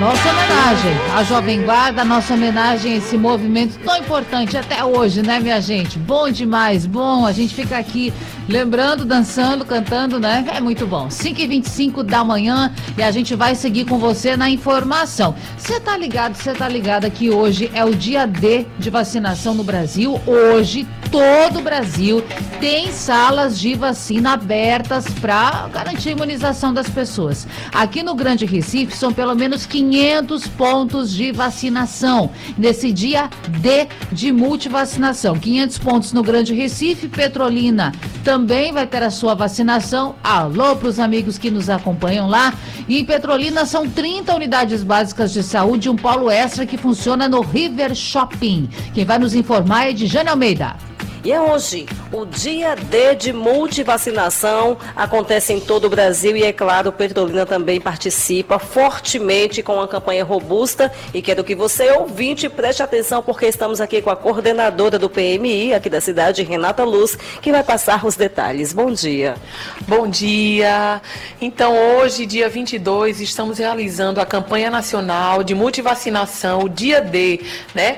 nossa homenagem à Jovem Guarda, nossa homenagem a esse movimento tão importante até hoje, né, minha gente? Bom demais, bom, a gente fica aqui lembrando, dançando, cantando, né? É muito bom. 5h25 da manhã e a gente vai seguir com você na informação. Você tá ligada que hoje é o dia D de vacinação no Brasil. Hoje, todo o Brasil tem salas de vacina abertas para garantir a imunização das pessoas. Aqui no Grande Recife são pelo menos 500 pontos de vacinação nesse dia D de multivacinação. 500 pontos no Grande Recife. Petrolina também vai ter a sua vacinação. Alô para os amigos que nos acompanham lá. E em Petrolina são 30 unidades básicas de saúde e um polo extra que funciona no River Shopping. Quem vai nos informar é Dijane Almeida. E é hoje, o dia D de multivacinação, acontece em todo o Brasil e, é claro, Petrolina também participa fortemente com uma campanha robusta e quero que você, ouvinte, preste atenção porque estamos aqui com a coordenadora do PMI aqui da cidade, Renata Luz, que vai passar os detalhes. Bom dia. Bom dia. Então, hoje, dia 22, estamos realizando a campanha nacional de multivacinação, o dia D, né?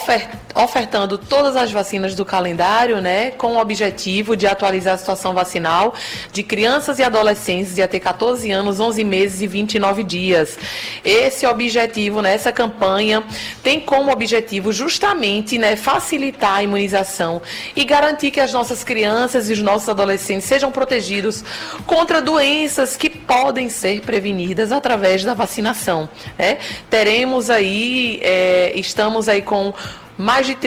Ofertando todas as vacinas do calendário, né, com o objetivo de atualizar a situação vacinal de crianças e adolescentes de até 14 anos, 11 meses e 29 dias. Esse objetivo, né, essa campanha tem como objetivo justamente, né, facilitar a imunização e garantir que as nossas crianças e os nossos adolescentes sejam protegidos contra doenças que podem ser prevenidas através da vacinação, né? Teremos aí, estamos aí com mais de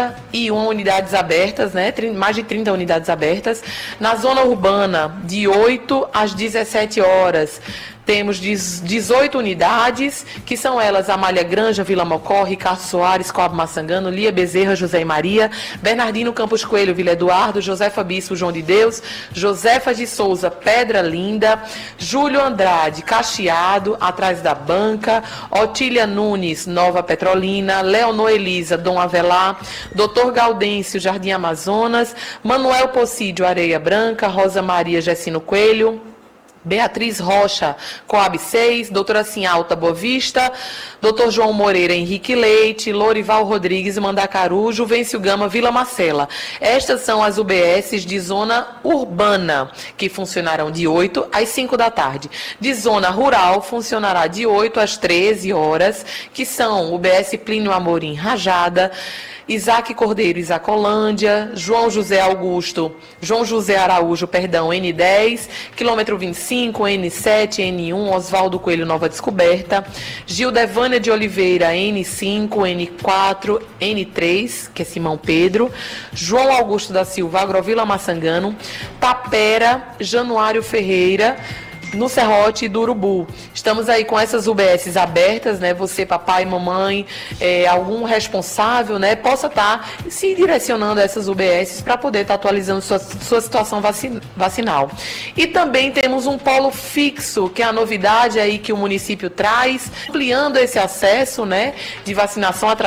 31 unidades abertas, né? Mais de 30 unidades abertas. Na zona urbana, de 8 às 17 horas. Temos 18 unidades, que são elas Amália Granja, Vila Mocó, Ricardo Soares, Coab Massangano, Lia Bezerra, José e Maria, Bernardino Campos Coelho, Vila Eduardo, Josefa Bispo, João de Deus, Josefa de Souza, Pedra Linda, Júlio Andrade, Cacheado, Atrás da Banca, Otília Nunes, Nova Petrolina, Leonor Elisa, Dom Avelar, Doutor Gaudêncio, Jardim Amazonas, Manuel Pocídio, Areia Branca, Rosa Maria, Gessino Coelho, Beatriz Rocha, Coab 6, doutora Sinhalta Boa Vista, doutor João Moreira Henrique Leite, Lorival Rodrigues Mandacaru, Juvencio Gama Vila Marcela. Estas são as UBSs de zona urbana, que funcionarão de 8 às 5 da tarde. De zona rural, funcionará de 8 às 13 horas, que são UBS Plínio Amorim Rajada, Isaac Cordeiro, Isacolândia, João José Araújo, N10, quilômetro 25, N7, N1, Oswaldo Coelho, Nova Descoberta, Gildevânia de Oliveira, N5, N4, N3, que é Simão Pedro, João Augusto da Silva, Agrovila Massangano, Tapera, Januário Ferreira, no Serrote do Urubu. Estamos aí com essas UBSs abertas, né? Você, papai, mamãe, algum responsável, né? Possa estar se direcionando a essas UBSs para poder estar atualizando sua situação vacinal. E também temos um polo fixo, que é a novidade aí que o município traz, ampliando esse acesso, né, de vacinação através